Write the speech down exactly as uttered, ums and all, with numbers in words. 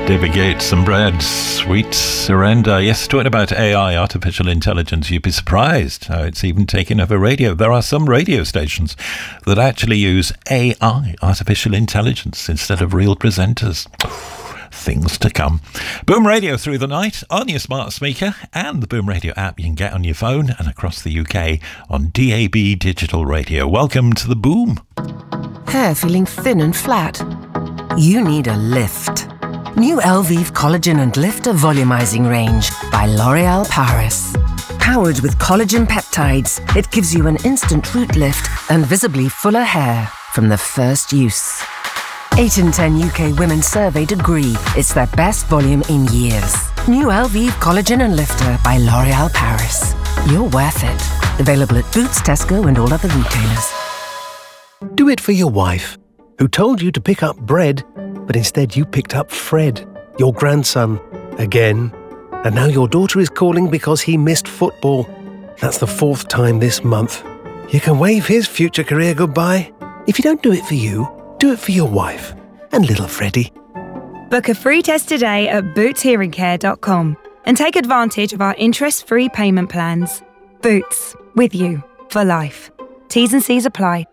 David Gates and Bread, Sweet Surrender. Yes, talking about A I, artificial intelligence, you'd be surprised how it's even taken over radio. There are some radio stations that actually use A I, artificial intelligence, instead of real presenters. Things to come. Boom Radio through the night on your smart speaker and the Boom Radio app you can get on your phone and across the U K on D A B digital radio. Welcome to the Boom. Hair feeling thin and flat? You need a lift. New Elvive Collagen and Lifter Volumizing Range by L'Oréal Paris. Powered with collagen peptides, it gives you an instant root lift and visibly fuller hair from the first use. eight in ten U K women surveyed agree it's their best volume in years. New Elvive Collagen and Lifter by L'Oréal Paris. You're worth it. Available at Boots, Tesco and all other retailers. Do it for your wife, who told you to pick up bread, but instead you picked up Fred, your grandson, again. And now your daughter is calling because he missed football. That's the fourth time this month. You can wave his future career goodbye. If you don't do it for you, do it for your wife and little Freddie. Book a free test today at boots hearing care dot com and take advantage of our interest-free payment plans. Boots, with you for life. T's and C's apply.